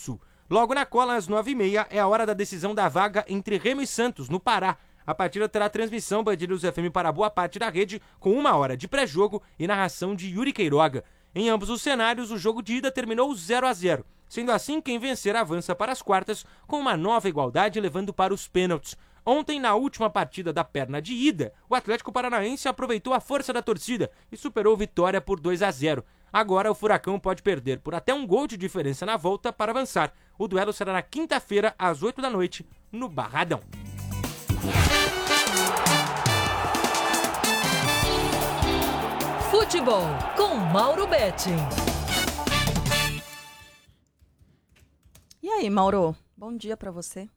Sul. Logo na cola, às 9h30, é a hora da decisão da vaga entre Remo e Santos, no Pará. A partida terá transmissão Band News FM para boa parte da rede, com 1 hora de pré-jogo e narração de Yuri Queiroga. Em ambos os cenários, o jogo de ida terminou 0-0. Sendo assim, quem vencer avança para as quartas, com uma nova igualdade levando para os pênaltis. Ontem, na última partida da perna de ida, o Atlético Paranaense aproveitou a força da torcida e superou a Vitória por 2-0. Agora, o Furacão pode perder por até um gol de diferença na volta para avançar. O duelo será na quinta-feira, às 8 da noite, no Barradão. Futebol com Mauro Betting. E aí, Mauro? Bom dia pra você.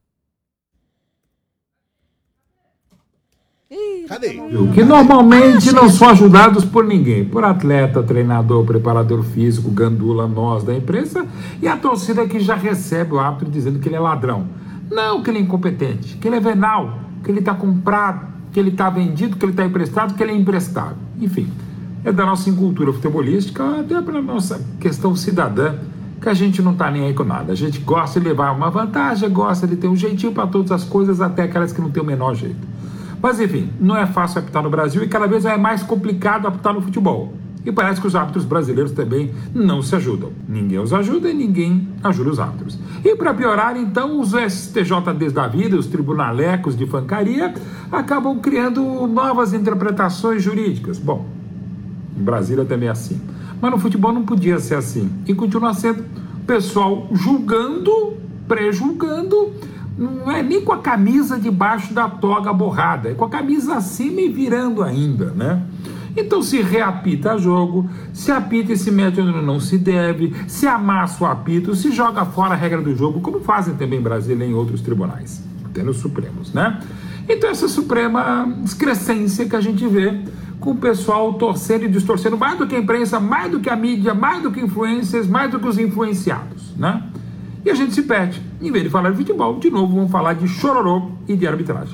Cadê? Que normalmente não são ajudados por ninguém, por atleta, treinador, preparador físico, gandula, nós da imprensa e a torcida que já recebe o árbitro dizendo que ele é ladrão. Não que ele é incompetente, que ele é venal, que ele está comprado, que ele está vendido, que ele está emprestado, que ele é emprestado. Enfim, é da nossa incultura futebolística, até para a nossa questão cidadã, que a gente não está nem aí com nada. A gente gosta de levar uma vantagem, gosta de ter um jeitinho para todas as coisas, até aquelas que não tem o menor jeito. Mas enfim, não é fácil apitar no Brasil e cada vez é mais complicado apitar no futebol. E parece que os árbitros brasileiros também não se ajudam. Ninguém os ajuda e ninguém ajuda os árbitros. E para piorar, então, os STJDs da vida, os tribunalecos de fancaria, acabam criando novas interpretações jurídicas. Bom, em Brasília também é assim. Mas no futebol não podia ser assim. E continua sendo o pessoal julgando, prejulgando, não é nem com a camisa debaixo da toga borrada, é com a camisa acima e virando ainda, né? Então se reapita jogo, se apita e se mete onde não se deve, se amassa o apito, se joga fora a regra do jogo, como fazem também em Brasília e em outros tribunais, até nos Supremos, né? Então essa suprema excrescência que a gente vê com o pessoal torcendo e distorcendo mais do que a imprensa, mais do que a mídia, mais do que influencers, mais do que os influenciados, né? E a gente se perde. Em vez de falar de futebol, de novo vamos falar de chororô e de arbitragem.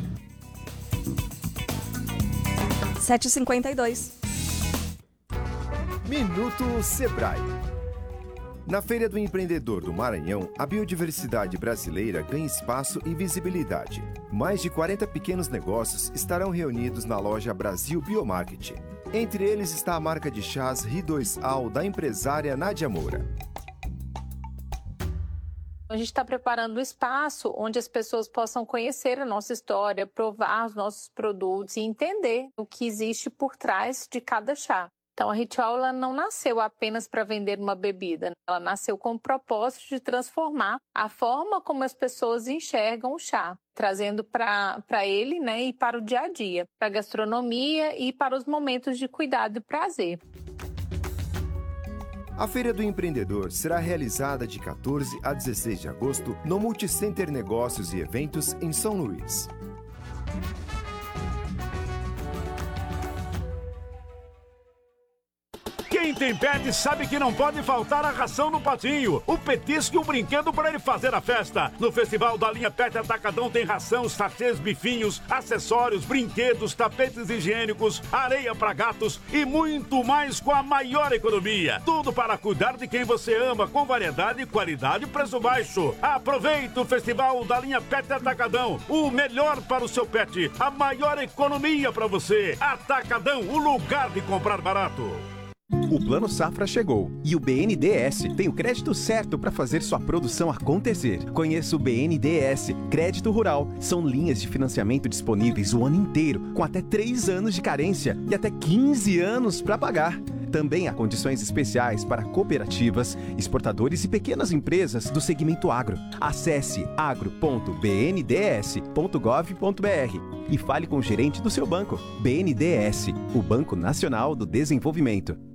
7h52. Minuto Sebrae. Na Feira do Empreendedor do Maranhão, a biodiversidade brasileira ganha espaço e visibilidade. Mais de 40 pequenos negócios estarão reunidos na loja Brasil Biomarket. Entre eles está a marca de chás Ri2Al da empresária Nádia Moura. A gente está preparando um espaço onde as pessoas possam conhecer a nossa história, provar os nossos produtos e entender o que existe por trás de cada chá. Então, a Ri2Al ela não nasceu apenas para vender uma bebida, ela nasceu com o propósito de transformar a forma como as pessoas enxergam o chá, trazendo para ele, né, e para o dia a dia, para a gastronomia e para os momentos de cuidado e prazer. A Feira do Empreendedor será realizada de 14 a 16 de agosto no Multicenter Negócios e Eventos em São Luís. Quem tem pet sabe que não pode faltar a ração no patinho, o petisco e o brinquedo para ele fazer a festa. No Festival da Linha Pet Atacadão tem ração, sachês, bifinhos, acessórios, brinquedos, tapetes higiênicos, areia para gatos e muito mais com a maior economia. Tudo para cuidar de quem você ama, com variedade, qualidade e preço baixo. Aproveite o Festival da Linha Pet Atacadão, o melhor para o seu pet, a maior economia para você. Atacadão, o lugar de comprar barato. O Plano Safra chegou e o BNDES tem o crédito certo para fazer sua produção acontecer. Conheça o BNDES Crédito Rural. São linhas de financiamento disponíveis o ano inteiro, com até 3 anos de carência e até 15 anos para pagar. Também há condições especiais para cooperativas, exportadores e pequenas empresas do segmento agro. Acesse agro.bnds.gov.br e fale com o gerente do seu banco. BNDES, o Banco Nacional do Desenvolvimento.